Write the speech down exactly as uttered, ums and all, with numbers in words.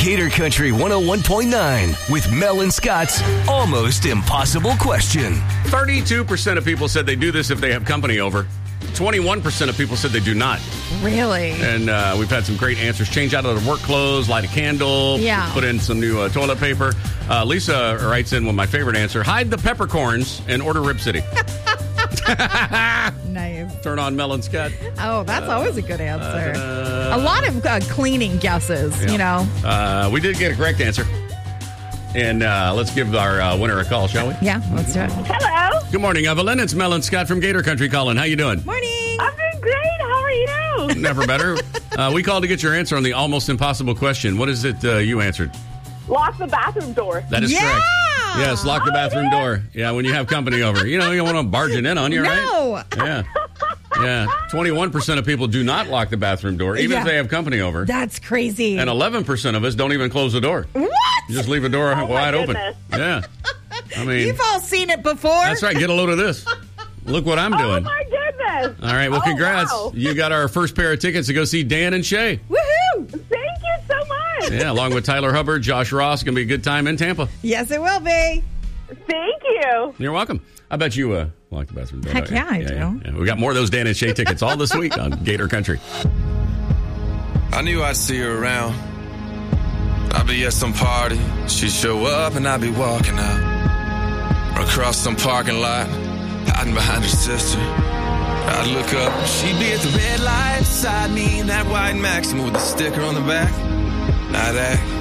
Gator Country one oh one point nine with Mel and Scott's Almost Impossible Question. thirty-two percent of people said they do this if they have company over. twenty-one percent of people said they do not. Really? And uh, we've had some great answers. Change out of their work clothes, light a candle, Yeah. put in some new uh, toilet paper. Uh, Lisa writes in with my favorite answer, hide the peppercorns and order Rip City. Nice. Turn on Mel and Scott. Oh, that's Uh, always a good answer. a lot of uh, cleaning guesses, Yeah. you know. Uh, we did get a correct answer. And uh, let's give our uh, winner a call, shall we? Yeah, let's do it. Hello. Good morning, Evelyn. It's Mel and Scott from Gator Country calling. How you doing? Morning. I'm doing great. How are you? Never better. Uh, we called to get your answer on the almost impossible question. What is it uh, you answered? Lock the bathroom door. That is Yeah! correct. Yes, lock the Oh, bathroom yeah. door. Yeah, when you have company over. You know, you don't want them barging in on you, right? No. Yeah. Yeah. twenty-one percent of people do not lock the bathroom door, even Yeah. if they have company over. That's crazy. And eleven percent of us don't even close the door. What? You just leave the door Oh, my wide goodness. open. Yeah. I mean, You've all seen it before. that's right. Get a load of this. Look what I'm Oh, doing. my goodness. All right. Well, Oh, congrats. wow. You got our first pair of tickets to go see Dan and Shay. Woohoo! Thank you so much. Yeah, along with Tyler Hubbard, Josh Ross. Going to be a good time in Tampa. Yes, it will be. Thank you. You're welcome. I bet you uh, lock the bathroom door. Heck don't you? yeah, I do. Yeah, yeah. We got more of those Dan and Shay tickets all this week on Gator Country. I knew I'd see her around. I'd be at some party, she'd show up and I'd be walking out. Or across some parking lot, hiding behind her sister. I'd look up, she'd be at the red light beside me in that white Maxima with the sticker on the back. I'd act